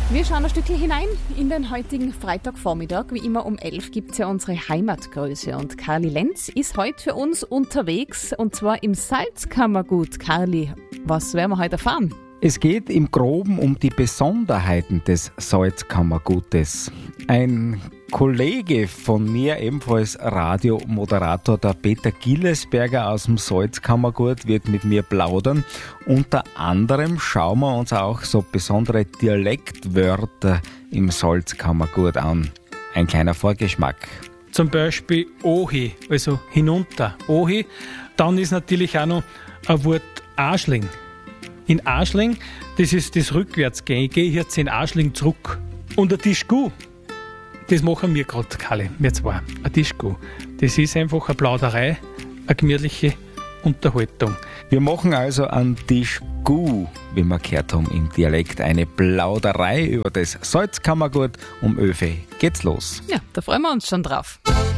Wir schauen ein Stückchen hinein in den heutigen Freitagvormittag. Wie immer um 11 gibt es ja unsere Heimatgröße. Und Karli Lenz ist heute für uns unterwegs, und zwar im Salzkammergut. Karli, was werden wir heute erfahren? Es geht im Groben um die Besonderheiten des Salzkammergutes. Ein Kollege von mir, ebenfalls Radiomoderator, der Peter Gillesberger aus dem Salzkammergut, wird mit mir plaudern. Unter anderem schauen wir uns auch so besondere Dialektwörter im Salzkammergut an. Ein kleiner Vorgeschmack. Zum Beispiel Ohi, also hinunter. Ohi. Dann ist natürlich auch noch ein Wort Arschling. In Arschling, das ist das Rückwärtsgehen. Ich gehe jetzt in Arschling zurück. Und ein Tischgu, das machen wir gerade, Kalle, wir zwei. Ein Tischgu. Das ist einfach eine Plauderei, eine gemütliche Unterhaltung. Wir machen also einen Tischgu, wie wir gehört haben im Dialekt. Eine Plauderei über das Salzkammergut. Um 11 geht's los. Ja, da freuen wir uns schon drauf.